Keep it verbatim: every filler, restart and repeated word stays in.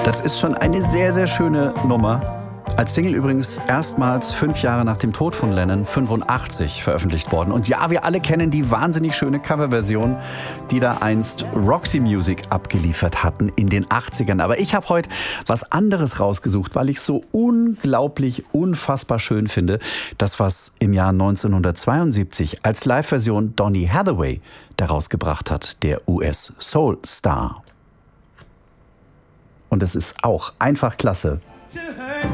Das ist schon eine sehr, sehr schöne Nummer. Als Single übrigens erstmals fünf Jahre nach dem Tod von Lennon, fünfundachtzig, veröffentlicht worden. Und ja, wir alle kennen die wahnsinnig schöne Coverversion, die da einst Roxy Music abgeliefert hatten in den achtzigern. Aber ich habe heute was anderes rausgesucht, weil ich es so unglaublich, unfassbar schön finde. Das, was im Jahr neunzehnhundertzweiundsiebzig als Live-Version Donny Hathaway daraus gebracht hat, der U S-Soul-Star. Und es ist auch einfach klasse.